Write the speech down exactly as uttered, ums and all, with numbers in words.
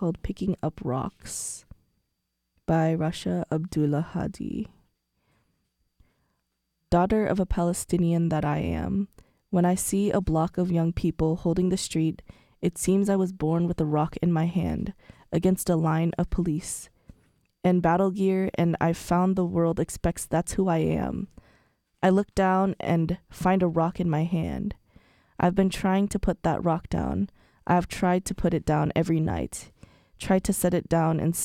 called Picking Up Rocks by Rasha Abdullah Hadi. Daughter of a Palestinian that I am, when I see a block of young people holding the street, it seems I was born with a rock in my hand against a line of police in battle gear, and I've found the world expects that's who I am. I look down and find a rock in my hand. I've been trying to put that rock down. I have tried to put it down every night, tried to set it down and